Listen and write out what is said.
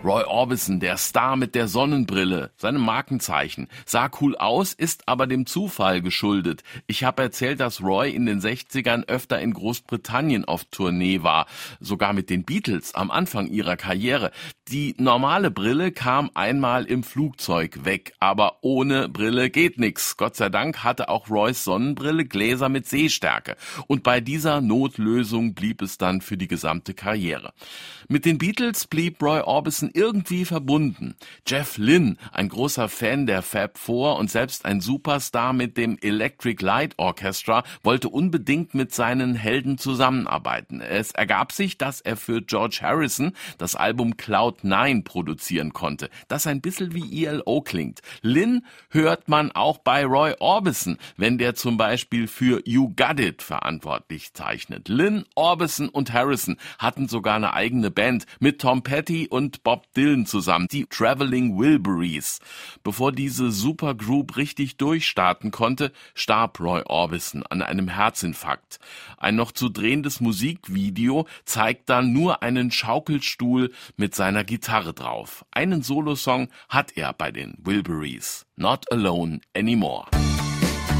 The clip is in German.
Roy Orbison, der Star mit der Sonnenbrille, seinem Markenzeichen, sah cool aus, ist aber dem Zufall geschuldet. Ich habe erzählt, dass Roy in den 60ern öfter in Großbritannien auf Tournee war, sogar mit den Beatles am Anfang ihrer Karriere. Die normale Brille kam einmal im Flugzeug weg, aber ohne Brille geht nix. Gott sei Dank hatte auch Roys Sonnenbrille Gläser mit Sehstärke und bei dieser Notlösung blieb es dann für die gesamte Karriere. Mit den Beatles blieb Roy Orbison irgendwie verbunden. Jeff Lynne, ein großer Fan der Fab Four und selbst ein Superstar mit dem Electric Light Orchestra, wollte unbedingt mit seinen Helden zusammenarbeiten. Es ergab sich, dass er für George Harrison das Album Cloud9 produzieren konnte, das ein bisschen wie ELO klingt. Lynne hört man auch bei Roy Orbison, wenn der zum Beispiel für You Got It verantwortlich zeichnet. Lynne, Orbison und Harrison hatten sogar eine eigene Band mit Tom Petty und Bob Dylan zusammen, die Traveling Wilburys. Bevor diese Supergroup richtig durchstarten konnte, starb Roy Orbison an einem Herzinfarkt. Ein noch zu drehendes Musikvideo zeigt dann nur einen Schaukelstuhl mit seiner Gitarre drauf. Einen Solosong hat er bei den Wilburys. Not Alone Anymore.